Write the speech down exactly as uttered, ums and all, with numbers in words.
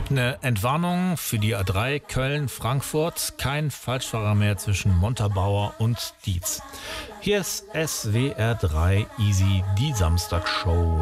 Gibt eine Entwarnung für die A drei Köln-Frankfurt. Kein Falschfahrer mehr zwischen Montabaur und Dietz. Hier ist S W R drei Easy, die Samstagshow.